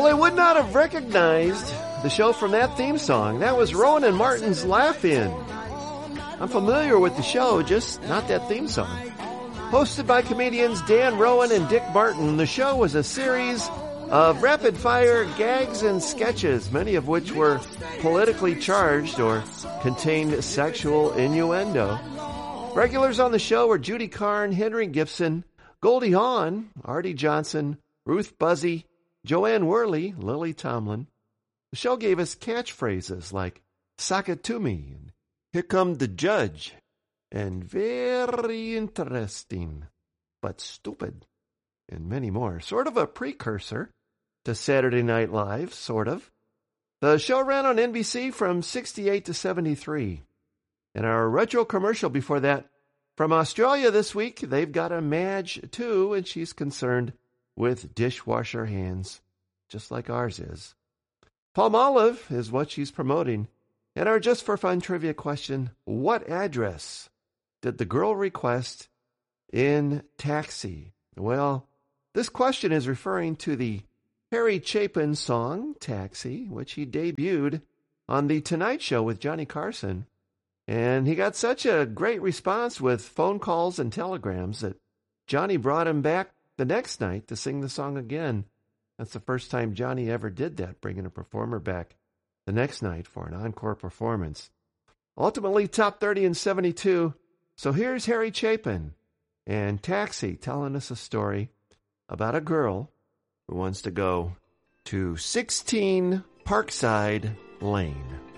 Well, they would not have recognized the show from that theme song. That was Rowan and Martin's Laugh-In. I'm familiar with the show, just not that theme song. Hosted by comedians Dan Rowan and Dick Martin, the show was a series of rapid-fire gags and sketches, many of which were politically charged or contained sexual innuendo. Regulars on the show were Judy Carn, Henry Gibson, Goldie Hawn, Artie Johnson, Ruth Buzzy, Joanne Worley, Lily Tomlin. The show gave us catchphrases like, "Sock it to me," and "Here come the judge," and "Very interesting, but stupid," and many more. Sort of a precursor to Saturday Night Live, sort of. The show ran on NBC from 68 to 73. And our retro commercial before that, from Australia this week, they've got a Madge too, and she's concerned with dishwasher hands, just like ours is. Palmolive is what she's promoting. And our Just for Fun trivia question, what address did the girl request in Taxi? Well, this question is referring to the Harry Chapin song, Taxi, which he debuted on The Tonight Show with Johnny Carson. And he got such a great response with phone calls and telegrams that Johnny brought him back the next night to sing the song again. That's the first time Johnny ever did that, bringing a performer back the next night for an encore performance. Ultimately top 30 in 72. So here's Harry Chapin and Taxi telling us a story about a girl who wants to go to 16 Parkside Lane.